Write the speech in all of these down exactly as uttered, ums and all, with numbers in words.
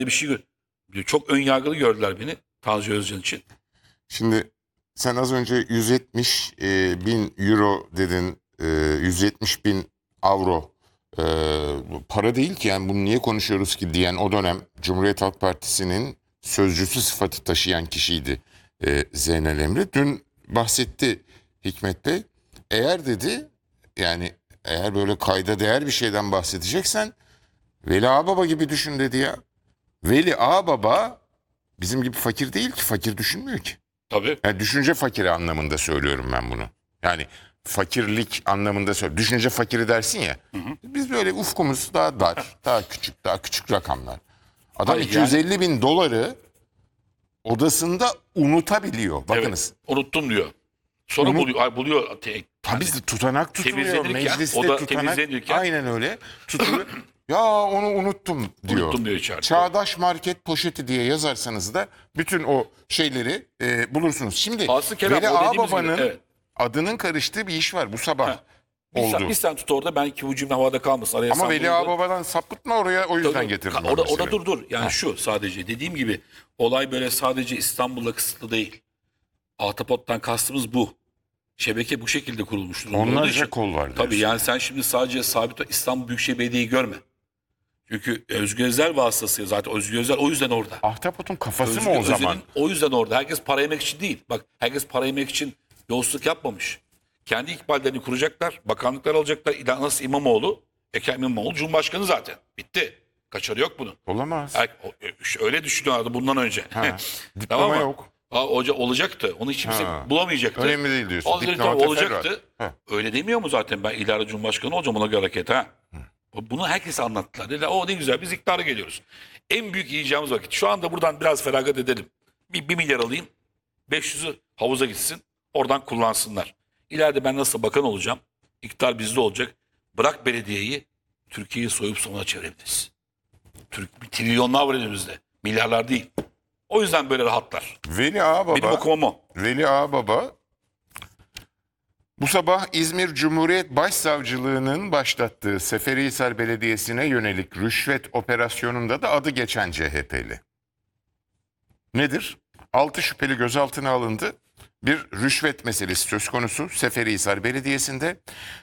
bir şey gör. Çok ön yargılı gördüler beni Tanju Özcan için. Şimdi sen az önce yüz yetmiş e, bin euro dedin, e, yüz yetmiş bin avro. E, para değil ki, yani bunu niye konuşuyoruz ki diyen o dönem Cumhuriyet Halk Partisi'nin sözcüsü sıfatı taşıyan kişiydi e, Zeynel Emre. Dün bahsetti Hikmet Bey. Eğer dedi, yani eğer böyle kayda değer bir şeyden bahsedeceksen Veli Ağababa gibi düşün dedi ya. Veli Ağababa bizim gibi fakir değil ki, fakir düşünmüyor ki. Tabii. Yani düşünce fakiri anlamında söylüyorum ben bunu. Yani fakirlik anlamında söylüyorum. Düşünce fakiri dersin ya. Hı hı. Biz böyle ufkumuz daha dar, daha küçük, daha küçük rakamlar. Adam Hayır, iki yüz elli bin doları odasında unutabiliyor. Bakınız. Evet, unuttum diyor. Sonra Unut- buluyor. Ay, buluyor. Te- Tabii yani tutanak tutuluyor. temizlenirken, Mecliste o da tutanak. temizlenirken- Aynen öyle. Tutuluyor. Ya onu unuttum diyor. Unuttum diyor içeride. Çağdaş market poşeti diye yazarsanız da bütün o şeyleri e, bulursunuz. Şimdi Aslı Kerem, Veli o dediğimiz Ağababa'nın gibi, evet. adının karıştığı bir iş var bu sabah. Ha, Bir oldu. sen, bir sen tut orada, ben iki ucum havada kalmasın. Araya Ama sen Veli bunu- Ağababa'dan sapıtma oraya, o yüzden Tabii, getirdim. ka- ben Orada, meseleyi. orada dur dur. Yani şu sadece dediğim gibi olay böyle sadece İstanbul'la kısıtlı değil. Ahtapot'tan kastımız bu. Şebeke bu şekilde kurulmuştur. Onun Onlarca için- kol var Tabii diyorsun. yani sen şimdi sadece sabit İstanbul Büyükşehir Belediye'yi görme. Çünkü Özgür Özel vasıtasıyla zaten Özgür Özel o yüzden orada. Ahtapot'un kafası Özgür mı o Özel'in zaman? o yüzden orada. Herkes para yemek için değil. Bak, herkes para yemek için yolsuzluk yapmamış. Kendi ikballerini kuracaklar. Bakanlıklar alacaklar. İla- Nasıl İmamoğlu? Ekrem İmamoğlu Cumhurbaşkanı zaten. Bitti. Kaçarı yok bunun. Olamaz. Er- o- e, Öyle düşünüyorlardı bundan önce. Ha, diploma mı? yok. Aa, hoca olacaktı. Onu hiç kimse Ha. bulamayacaktı. Önemli değil diyorsun. O Diploma tabii teferruat. olacaktı. Ha. Öyle demiyor mu zaten, ben ileride Cumhurbaşkanı olacağım, ona göre hareket ha. Bunu herkese anlattılar. Dediler o ne güzel, biz iktidara geliyoruz. En büyük yiyeceğimiz vakit. Şu anda buradan biraz feragat edelim. Bir, bir milyar alayım. beş yüzü havuza gitsin. Oradan kullansınlar. İleride ben nasıl bakan olacağım? İktidar bizde olacak. Bırak belediyeyi, Türkiye'yi soyup sonuna çevirebiliriz. Türk, trilyonlar var elimizde. Milyarlar değil. O yüzden böyle rahatlar. Veli Ağababa. Benim okumam o. Veli Ağababa bu sabah İzmir Cumhuriyet Başsavcılığı'nın başlattığı Seferihisar Belediyesi'ne yönelik rüşvet operasyonunda da adı geçen C H P'li. Nedir? altı şüpheli gözaltına alındı. Bir rüşvet meselesi söz konusu Seferihisar Belediyesi'nde.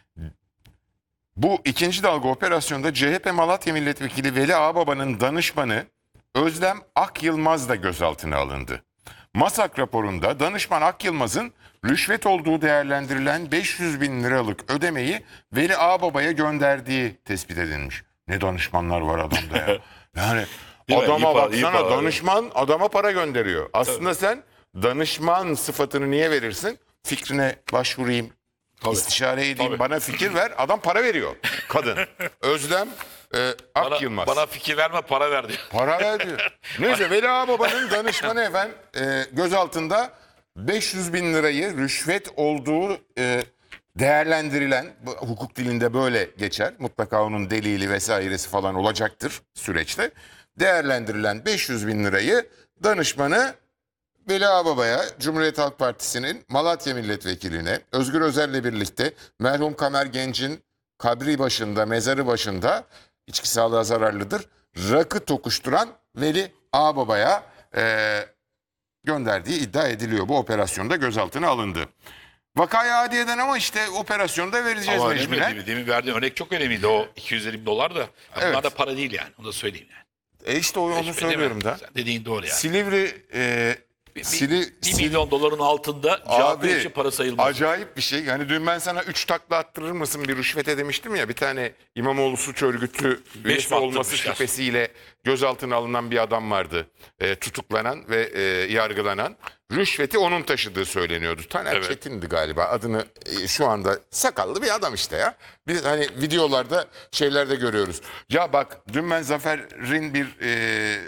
Bu ikinci dalga operasyonda C H P Malatya Milletvekili Veli Ağababa'nın danışmanı Özlem Akyılmaz da gözaltına alındı. MASAK raporunda danışman Akyılmaz'ın rüşvet olduğu değerlendirilen beş yüz bin liralık ödemeyi Veli Ağababa'ya gönderdiği tespit edilmiş. Ne danışmanlar var adamda ya. Yani Değil mi? adama İyi para, iyi baksana, para. danışman adama para gönderiyor. Aslında sen danışman sıfatını niye verirsin? Fikrine başvurayım, Tabii. istişare edeyim, Tabii. bana fikir ver. Adam para veriyor. Kadın. Özlem e, Bana, Akyılmaz. bana fikir verme, para ver diyor. Para ver diyor. Neyse, Veli Ağababa'nın danışmanı efendim e, gözaltında beş yüz bin lirayı rüşvet olduğu e, değerlendirilen, bu, hukuk dilinde böyle geçer. Mutlaka onun delili vesairesi falan olacaktır süreçte. Değerlendirilen beş yüz bin lirayı danışmanı Veli Ağababa'ya, Cumhuriyet Halk Partisi'nin Malatya Milletvekiline, Özgür Özel'le birlikte merhum Kamer Genc'in kabri başında, mezarı başında, içki sağlığa zararlıdır, rakı tokuşturan Veli Ağababa'ya e, gönderdiği iddia ediliyor. Bu operasyonda gözaltına alındı. Vakaya adiyeden ama işte operasyonda vereceğiz Ama önemli mecburen. değil mi? Demin verdiğim örnek çok önemliydi. O iki yüz elli bin dolar da. Bunlar Evet. da para değil yani. Onu da söyleyeyim yani. E işte onu Değil söylüyorum mi? da. Sen dediğin doğru yani. Silivri... E, Bir, Sili, bir Sil- milyon doların altında C H P için para sayılmaz. Acayip bir şey. Yani dün ben sana üç takla attırır mısın bir rüşvete demiştim ya. Bir tane İmamoğlu suç örgütü üyesi mi olması attırmışlar? şüphesiyle gözaltına alınan bir adam vardı. E, tutuklanan ve e, yargılanan. Rüşveti onun taşıdığı söyleniyordu. Taner Evet. Çetin'di galiba. Adını e, şu anda sakallı bir adam işte ya. Biz hani videolarda şeylerde görüyoruz. Ya bak, dün ben Zafer'in bir e, e,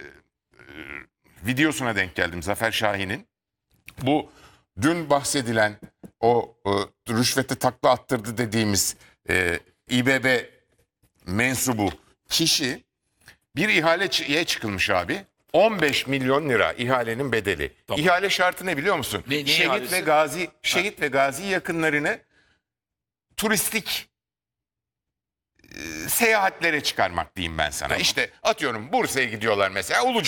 videosuna denk geldim. Zafer Şahin'in. Bu dün bahsedilen o e, rüşvete takla attırdı dediğimiz e, İBB mensubu kişi bir ihaleye çıkılmış abi. on beş milyon lira ihalenin bedeli. Tamam. İhale şartı ne biliyor musun? Ne- ne şehit ihalesi? ve gazi şehit ve gazi yakınlarını turistik e, seyahatlere çıkarmak diyeyim ben sana. İşte atıyorum Bursa'ya gidiyorlar mesela. Ulu